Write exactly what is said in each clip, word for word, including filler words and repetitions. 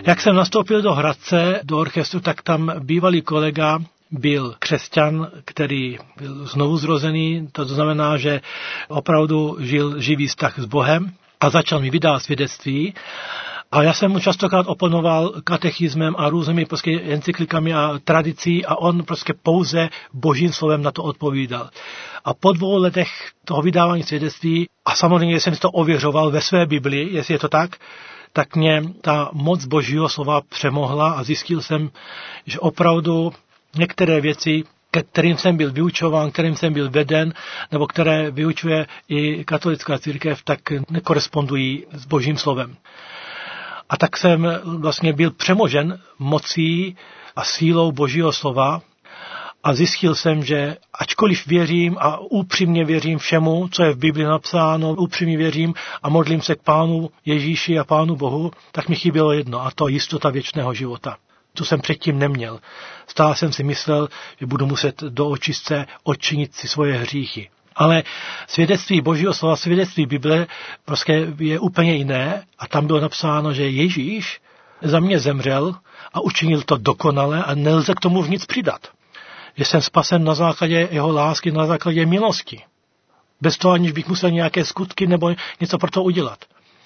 Jak jsem nastoupil do Hradce, do orchestru, tak tam bývalý kolega byl křesťan, který byl znovu zrozený, to znamená, že opravdu žil živý vztah s Bohem a začal mi vydávat svědectví. A já jsem mu častokrát oponoval katechismem a různými prostě encyklikami a tradicí a on prostě pouze božím slovem na to odpovídal. A po dvou letech toho vydávání svědectví, a samozřejmě jsem si to ověřoval ve své Biblii, jestli je to tak, tak mě ta moc božího slova přemohla a zjistil jsem, že opravdu některé věci, ke kterým jsem byl vyučován, kterým jsem byl veden, nebo které vyučuje i katolická církev, tak nekorespondují s božím slovem. A tak jsem vlastně byl přemožen mocí a sílou božího slova a zjistil jsem, že ačkoliv věřím a upřímně věřím všemu, co je v Biblii napsáno, upřímně věřím a modlím se k Pánu Ježíši a Pánu Bohu, tak mi chybělo jedno, a to jistota věčného života. To jsem předtím neměl. Stále jsem si myslel, že budu muset do očistce odčinit si svoje hříchy. Ale svědectví božího slova, svědectví Bible prostě je úplně jiné a tam bylo napsáno, že Ježíš za mě zemřel a učinil to dokonale a nelze k tomu už nic přidat. Že jsem spasen na základě jeho lásky, na základě milosti. Bez toho, aniž bych musel nějaké skutky nebo něco pro to udělat.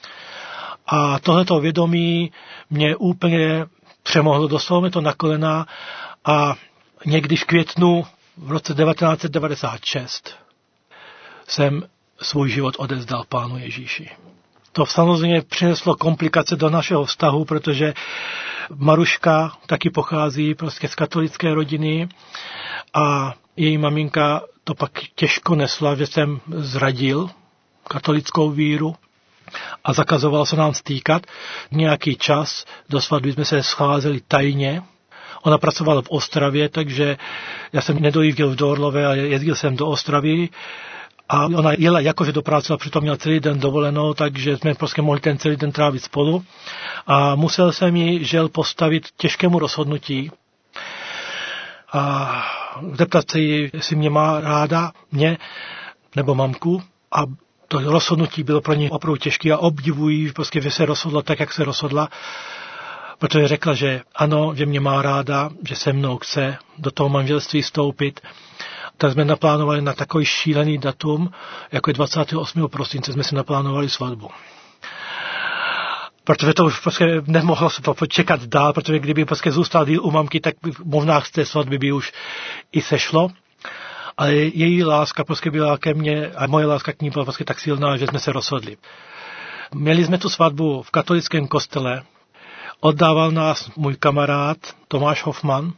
A tohleto vědomí mě úplně přemohlo, dostalo mi to na kolena a někdy v květnu v roce devatenáct set devadesát šest jsem svůj život odezdal Pánu Ježíši. To samozřejmě přineslo komplikace do našeho vztahu, protože Maruška taky pochází prostě z katolické rodiny a její maminka to pak těžko nesla, že jsem zradil katolickou víru a zakazovalo se nám stýkat. Nějaký čas do svatby jsme se scházeli tajně. Ona pracovala v Ostravě, takže já jsem nedojížděl v Dorlové a jezdil jsem do Ostravy. A ona jela jakože do práce a přitom měla celý den dovolenou, takže jsme prostě mohli ten celý den trávit spolu. A musel jsem jí, žel, postavit těžkému rozhodnutí a zeptat se jí, jestli mě má ráda, mě nebo mamku. A to rozhodnutí bylo pro ní opravdu těžké a obdivují, prostě, že se rozhodla tak, jak se rozhodla, protože řekla, že ano, že mě má ráda, že se mnou chce do toho manželství vstoupit. Tak jsme naplánovali na takový šílený datum, jako je dvacátého osmého prosince, jsme si naplánovali svatbu. Protože to už prostě nemohlo se to počekat dál, protože kdyby prostě zůstal díl u mamky, tak možná z té svatby by už i sešlo. Ale její láska prostě byla ke mně a moje láska k ní byla prostě tak silná, že jsme se rozhodli. Měli jsme tu svatbu v katolickém kostele, oddával nás můj kamarád Tomáš Hoffman,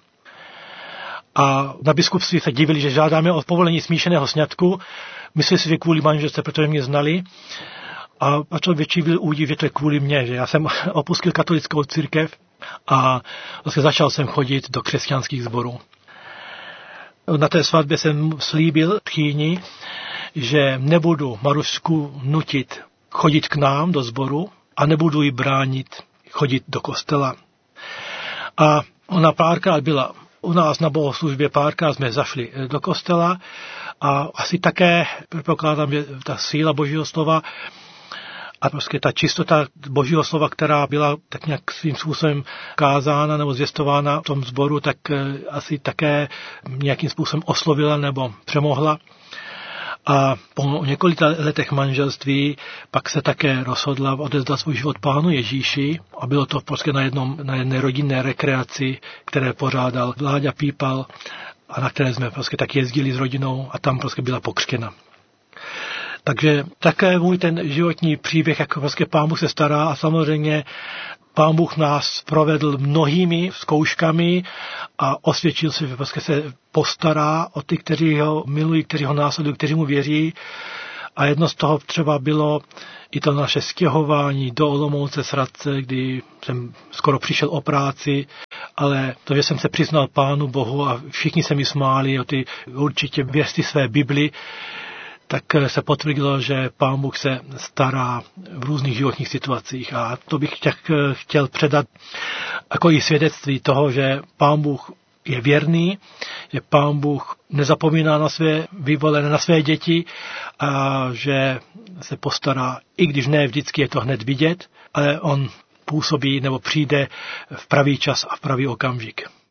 a na biskupství se divili, že žádáme o povolení smíšeného sňatku. Mysleli si, že kvůli manželství, protože mě znali. A, a to větší byl údiv, že to je kvůli mně, že já jsem opustil katolickou církev a vlastně začal jsem chodit do křesťanských sborů. Na té svatbě jsem slíbil tchýni, že nebudu Marušku nutit chodit k nám do sboru a nebudu jí bránit chodit do kostela. A ona párkrát byla u nás na bohoslužbě, párkrát jsme zašli do kostela a asi také předpokládám, že ta síla božího slova a prostě ta čistota božího slova, která byla tak nějak svým způsobem kázána nebo zvěstována v tom sboru, tak asi také nějakým způsobem oslovila nebo přemohla. A po několika letech manželství pak se také rozhodla odevzdat svůj život Pánu Ježíši a bylo to prostě na, jednom, na jedné rodinné rekreaci, které pořádal Vláďa Pípal a na které jsme prostě tak jezdili s rodinou a tam prostě byla pokřtěna. Takže také můj ten životní příběh, jak prostě Pán Bůh se stará a samozřejmě Pán Bůh nás provedl mnohými zkouškami a osvědčil se, že prostě se postará o ty, kteří ho milují, kteří ho následují, kteří mu věří. A jedno z toho třeba bylo i to naše stěhování do Olomouce z Hradce, kdy jsem skoro přišel o práci, ale to, že jsem se přiznal Pánu Bohu a všichni se mi smáli o ty určitě věřti své Bibli, tak se potvrdilo, že Pán Bůh se stará v různých životních situacích. A to bych chtěl předat jako i svědectví toho, že Pán Bůh je věrný, že Pán Bůh nezapomíná na své vyvolené, na své děti a že se postará, i když ne vždycky je to hned vidět, ale on působí nebo přijde v pravý čas a v pravý okamžik.